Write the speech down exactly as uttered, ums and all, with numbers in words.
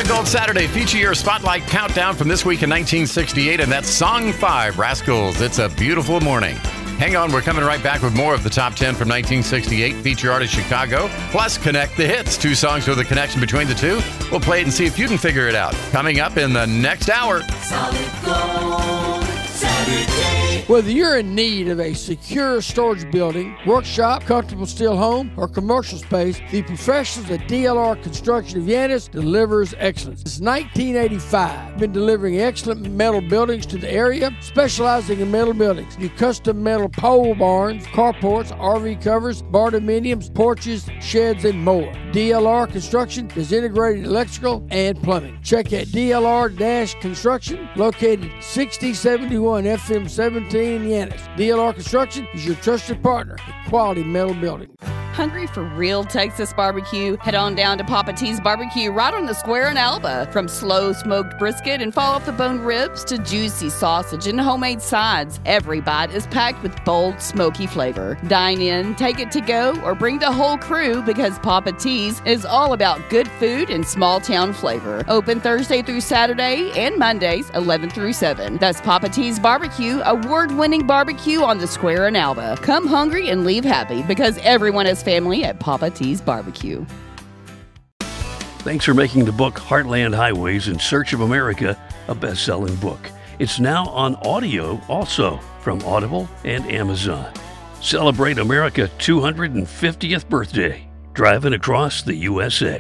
Solid Gold Saturday feature your spotlight countdown from this week in nineteen sixty-eight, and that's Song five, Rascals, It's a Beautiful Morning. Hang on, we're coming right back with more of the top ten from nineteen sixty-eight, feature artist Chicago, plus Connect the Hits, two songs with a connection between the two. We'll play it and see if you can figure it out. Coming up in the next hour. Solid Gold Saturday. Whether you're in need of a secure storage building, workshop, comfortable steel home, or commercial space, the professionals at D L R Construction of Yannis delivers excellence. Since nineteen eighty-five, been delivering excellent metal buildings to the area, specializing in metal buildings. New custom metal pole barns, carports, R V covers, barndominiums, porches, sheds, and more. D L R Construction is integrated electrical and plumbing. Check out D L R Construction, located sixty seventy-one F M seventeen Yannis. D L R Construction is your trusted partner in quality metal building. Hungry for real Texas barbecue? Head on down to Papa T's Barbecue right on the square in Alba. From slow smoked brisket and fall off the bone ribs to juicy sausage and homemade sides, every bite is packed with bold, smoky flavor. Dine in, take it to go, or bring the whole crew because Papa T's is all about good food and small town flavor. Open Thursday through Saturday and Mondays, eleven through seven. That's Papa T's Barbecue, award-winning barbecue on the square in Alba. Come hungry and leave happy because everyone is family at Papa T's Barbecue. Thanks for making the book Heartland Highways in Search of America a best-selling book. It's now on audio also from Audible and Amazon. Celebrate America's two hundred fiftieth birthday, driving across the U S A.